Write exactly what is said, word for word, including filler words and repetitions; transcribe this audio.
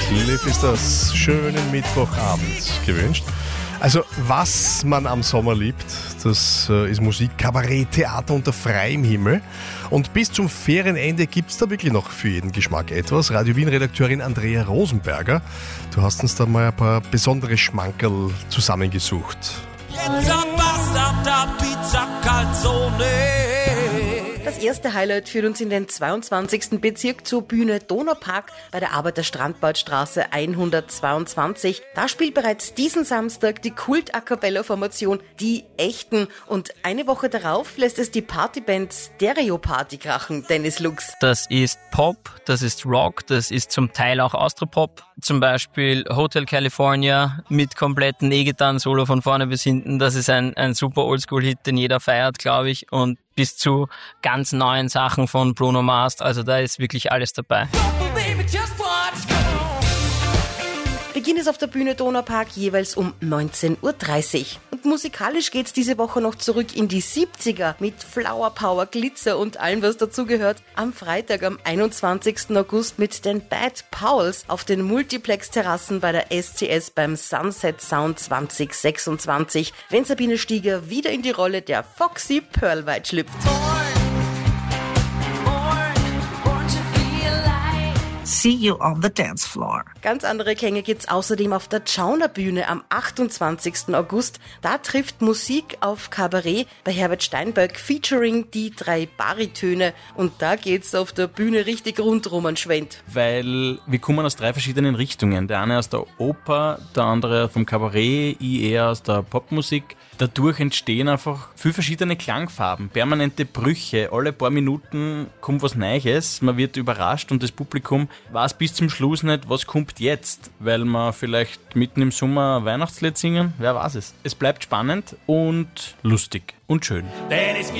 Cliff ist das. Schönen Mittwochabend gewünscht. Also, was man am Sommer liebt, das äh, ist Musik, Kabarett, Theater unter freiem Himmel. Und bis zum Ferienende gibt es da wirklich noch für jeden Geschmack etwas. Radio Wien-Redakteurin Andrea Rosenberger, du hast uns da mal ein paar besondere Schmankerl zusammengesucht. Jetzt am Pasta, Pizza, Calzone. Das erste Highlight führt uns in den zweiundzwanzigsten Bezirk zur Bühne Donaupark bei der Arbeiter-Strandbadstraße hundertzweiundzwanzig. Da spielt bereits diesen Samstag die Kult-A-Cappella-Formation Die Echten. Und eine Woche darauf lässt es die Partyband Stereo Party krachen, Dennis Lux. Das ist Pop, das ist Rock, das ist zum Teil auch Austropop. Zum Beispiel Hotel California mit kompletten E-Gitarren-Solo von vorne bis hinten. Das ist ein, ein super Oldschool-Hit, den jeder feiert, glaube ich. Und bis zu ganz neuen Sachen von Bruno Mars. Also da ist wirklich alles dabei. Beginn ist auf der Bühne Donaupark jeweils um neunzehn Uhr dreißig. Und musikalisch geht's diese Woche noch zurück in die siebziger mit Flower Power, Glitzer und allem, was dazugehört. Am Freitag, am einundzwanzigsten August mit den Bad Powells auf den Multiplex-Terrassen bei der S C S beim Sunset Sound zwanzig sechsundzwanzig, wenn Sabine Stieger wieder in die Rolle der Foxy Pearlwhite schlüpft. See you on the dance floor. Ganz andere Klänge gibt's außerdem auf der Tschauner Bühne am achtundzwanzigsten August. Da trifft Musik auf Kabarett bei Herbert Steinböck featuring die drei Baritöne. Und da geht's auf der Bühne richtig rundrum an Schwend. Weil wir kommen aus drei verschiedenen Richtungen. Der eine aus der Oper, der andere vom Kabarett, ich eher aus der Popmusik. Dadurch entstehen einfach viele verschiedene Klangfarben, permanente Brüche. Alle paar Minuten kommt was Neues, man wird überrascht und das Publikum weiß bis zum Schluss nicht, was kommt jetzt, weil wir vielleicht mitten im Sommer ein Weihnachtslied singen, wer weiß es. Es bleibt spannend und lustig und schön.